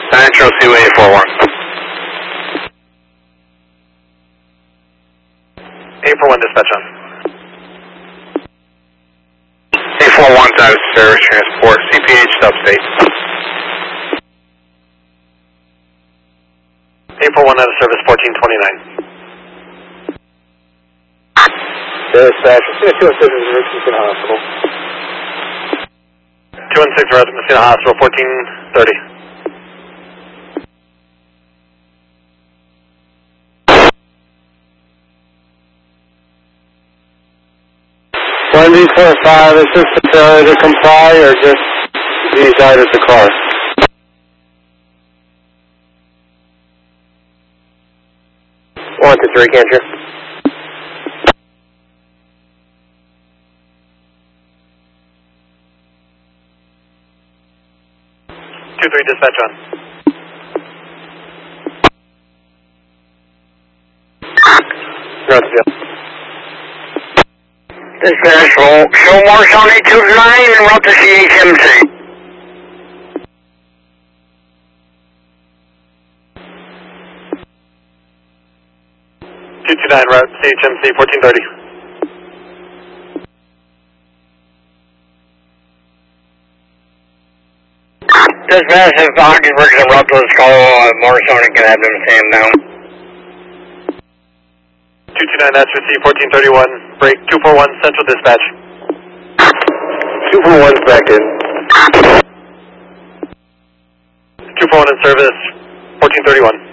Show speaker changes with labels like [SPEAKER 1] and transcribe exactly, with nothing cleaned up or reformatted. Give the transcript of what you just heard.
[SPEAKER 1] Central Seaway eight four one.
[SPEAKER 2] eight four one dispatch on.
[SPEAKER 1] eight four one out of service transport, C P H upstate.
[SPEAKER 2] eight four one out of service, fourteen twenty-nine.
[SPEAKER 3] Dispatch, two one six is Messina Hospital.
[SPEAKER 2] two one six, we're at Messina Hospital, fourteen thirty.
[SPEAKER 3] one D four five, is this the failure to comply or just these out of the car? one to three, can't you?
[SPEAKER 2] two three dispatch on.
[SPEAKER 3] Roger.
[SPEAKER 1] Dispatch, show, show Morse on eight two nine and route to C H M C.
[SPEAKER 2] two two nine, route C H M C, fourteen thirty.
[SPEAKER 1] Dispatch, if the hockey works and route to this call, uh, Morrison can have them stand down.
[SPEAKER 2] two two nine, that's received, fourteen thirty-one, break, two four one, central dispatch.
[SPEAKER 3] two four one second.
[SPEAKER 2] two four one in service, fourteen thirty-one.